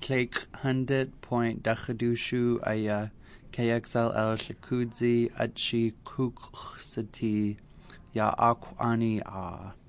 Clake 100.Dachadushu aya KXLL Shakudzi Achi Kuksati Ya Akwani